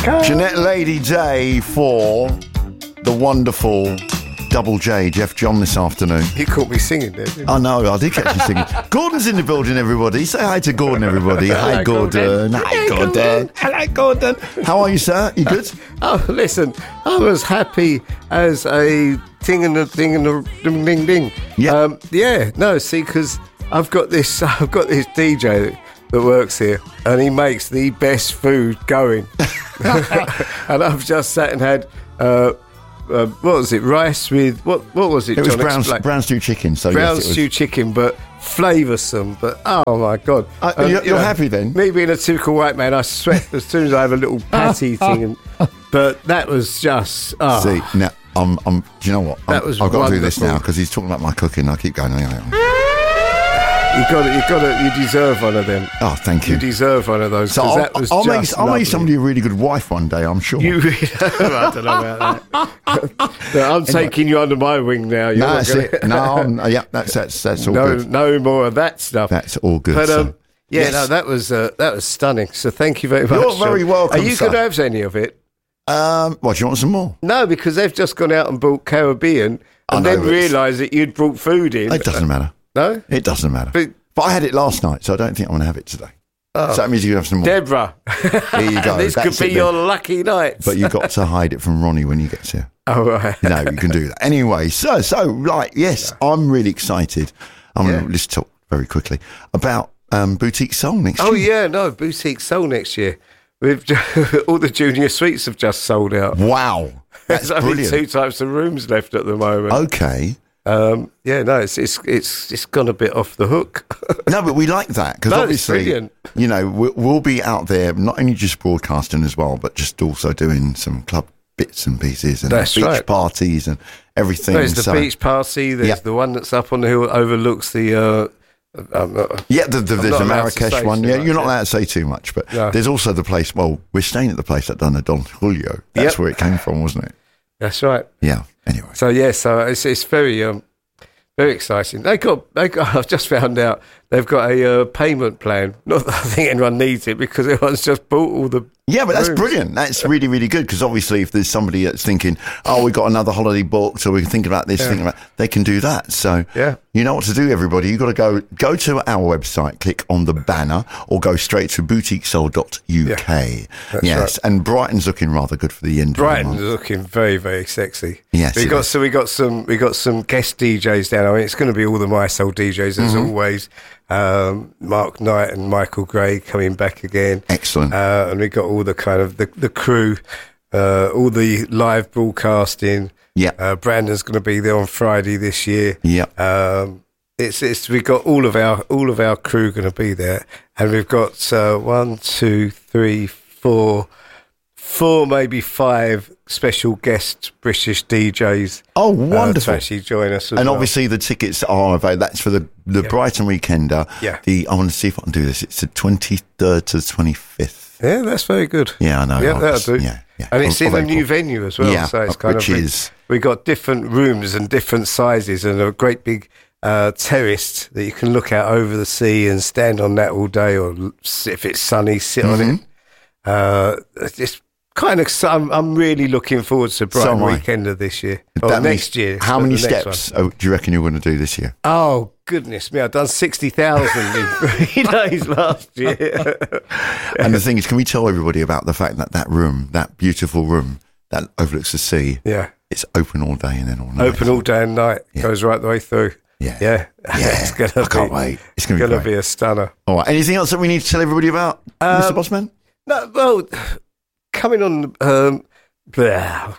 Jeanette Lady Day for the wonderful Double J, Jeff John, this afternoon. You caught me singing there, didn't you? I know, I did catch you singing. Gordon's in the building, everybody. Say hi to Gordon, everybody. Hi, Gordon. Hi, Gordon. Hello, Gordon. How are you, sir? You good? Oh, listen, I was happy as a ting and a ding and a ding ding ding. Yeah. See, because I've got this DJ that works here, and he makes the best food going. And I've just sat and had what was it? Rice with what was it? It was John? brown stew chicken. So brown yes, stew chicken, but flavoursome. But oh my god, you're happy then? Me being a typical white man, I sweat as soon as I have a little patty thing. But that was just See now, I'm. Do you know what? I've got to do this now because he's talking about my cooking. I keep going. You deserve one of them. Oh, thank you. You deserve one of those. So I'll make somebody a really good wife one day, I'm sure. I don't know about that. I'm taking you under my wing now. That's all good. No more of that stuff. That's all good. But that was stunning. So thank you very much. You're very welcome. Are you going to have any of it? What, do you want some more? No, because they've just gone out and bought Caribbean and then realised that you'd brought food in. It doesn't matter. No? It doesn't matter. But I had it last night, so I don't think I'm going to have it today. Oh. So that means you can have some more. Deborah. Here you go. This could be your lucky night. But you've got to hide it from Ronnie when he gets here. Oh, right. No, you can do that. Anyway, I'm really excited. I'm going to just talk very quickly about Boutique Soul next year. Oh, yeah, Boutique Soul next year. All the junior suites have just sold out. Wow. That's There's only brilliant. 2 types of rooms left at the moment. Okay. It's gone a bit off the hook. No, but we like that because obviously, we'll be out there not only just broadcasting as well, but just also doing some club bits and pieces and beach parties and everything. There's the beach party. There's the one that's up on the hill that overlooks the. There's the Marrakesh one. Yeah, you're not allowed to say too much, but there's also the place. Well, we're staying at the place that done the Don Julio. That's where it came from, wasn't it? That's right. Yeah. Anyway. So it's very very exciting. I've just found out they've got a payment plan. Not that I think anyone needs it because everyone's just bought all the. Yeah, but that's brilliant. That's really, really good because obviously if there's somebody that's thinking, we've got another holiday booked, or we can think about this, they can do that. So you know what to do, everybody. You've got to go to our website, click on the banner, or go straight to boutiquesoul.uk. Yes, right. And Brighton's looking rather good for the end. Brighton's looking very, very sexy. Yes, we got some guest DJs down. I mean, it's going to be all the My Soul DJs as always. Mark Knight and Michael Gray coming back again. Excellent. And we got all the kind of the crew, all the live broadcasting. Yeah. Brandon's going to be there on Friday this year. Yeah. We got all of our crew going to be there, and we've got 1, 2, 3, 4, maybe 5 special guest British DJs. Oh, wonderful! To actually join us, and obviously the tickets are available. That's for the Brighton Weekender. Yeah. I want to see if I can do this. It's the 23rd to the 25th. Yeah, that's very good. Yeah, I know. Yeah, that'll do. Yeah. And it's in a new venue as well. Yeah, so it's kind we got different rooms and different sizes, and a great big terrace that you can look out over the sea and stand on that all day, or if it's sunny, sit on it. It's kind of. I'm really looking forward to Brighton Weekender this year. Or next year. How many steps do you reckon you're going to do this year? Oh, goodness me. I've done 60,000 in 3 days last year. And the thing is, can we tell everybody about the fact that room, that beautiful room that overlooks the sea, it's open all day and then all night. Open all day and night. Goes right the way through. Yeah. It's I can't wait. It's going to be a stunner. All right. Anything else that we need to tell everybody about, Mr. Bossman? No, well, coming on... well,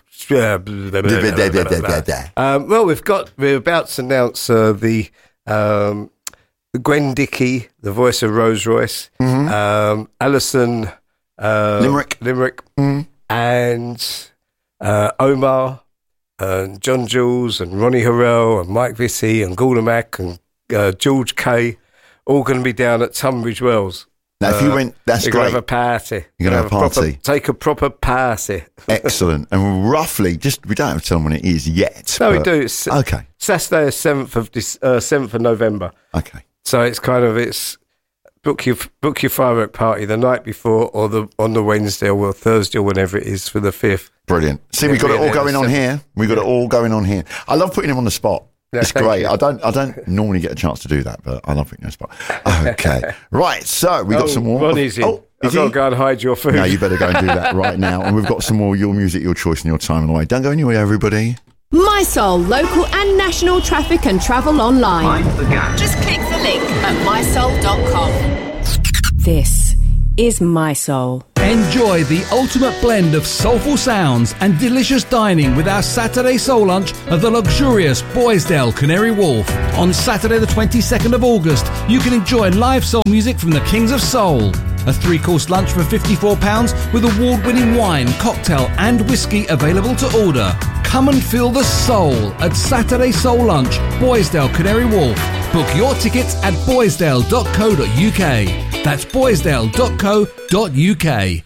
we're about to announce the Gwen Dickey, the voice of Rolls Royce, Alison Limerick, and Omar, and John Jules, and Ronnie Harrell, and Mike Vissy, and Gordon Mack, and George Kay, all going to be down at Tunbridge Wells. Now, if you went, that's great. You're going to have a party. You're going to have a party. Take a proper party. Excellent. And roughly, we don't have to tell them when it is yet. No, we do. It's okay. Saturday, 7th of November. Okay. So it's kind of, book your firework party the night before, or on the Wednesday or Thursday or whenever it is for the 5th. Brilliant. See, we've got it all going on here. We've got it all going on here. I love putting him on the spot. Yeah, it's great. You. I don't normally get a chance to do that, but I love putting him on the spot. Okay. Right. So we got some more. Ronnie's in. I've got to go and hide your food. No, you better go and do that right now. And we've got some more Your Music, Your Choice and Your Time on the way. Don't go anywhere, everybody. MySoul, local and national traffic and travel online. Just click the link at mysoul.com. This is MySoul. Enjoy the ultimate blend of soulful sounds and delicious dining with our Saturday Soul Lunch at the luxurious Boisdale Canary Wharf. On Saturday the 22nd of August, you can enjoy live soul music from the Kings of Soul. A 3-course lunch for £54 with award-winning wine, cocktail and whiskey available to order. Come and feel the soul at Saturday Soul Lunch, Boisdale Canary Wharf. Book your tickets at boisdale.co.uk. That's boisdale.co.uk.